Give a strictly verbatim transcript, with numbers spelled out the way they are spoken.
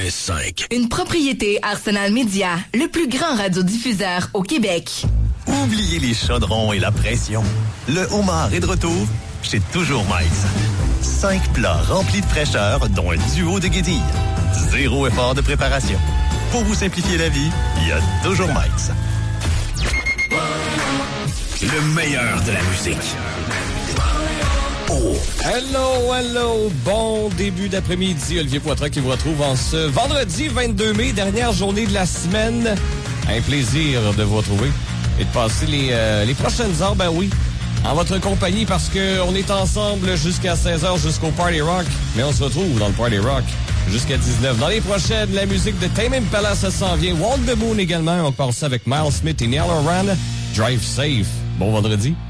cinq. Une propriété Arsenal Média, le plus grand radiodiffuseur au Québec. Oubliez les chaudrons et la pression. Le homard est de retour chez Toujours Mike's. Cinq plats remplis de fraîcheur, dont un duo de guédilles. Zéro effort de préparation. Pour vous simplifier la vie, il y a Toujours Mike's. Le meilleur de la musique. Oh. Hello, hello, bon début d'après-midi. Olivier Poitras qui vous retrouve en ce vendredi vingt-deux mai, dernière journée de la semaine. Un plaisir de vous retrouver et de passer les, euh, les prochaines heures, ben oui, en votre compagnie parce qu'on est ensemble jusqu'à seize heures jusqu'au Party Rock. Mais on se retrouve dans le Party Rock jusqu'à dix-neuf. Dans les prochaines, la musique de Tame Impala, ça s'en vient. Walk the Moon également. On part ça avec Miles Smith et Neil Horan. Drive Safe. Bon vendredi.